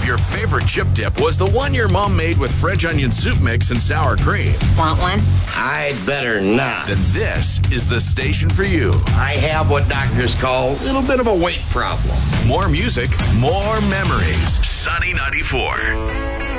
your favorite chip dip was the one your mom made with French onion soup mix and sour cream, Want one? I'd better not. then this is the station for you. I have what doctors call a little bit of a weight problem. More music, more memories. Sunny 94.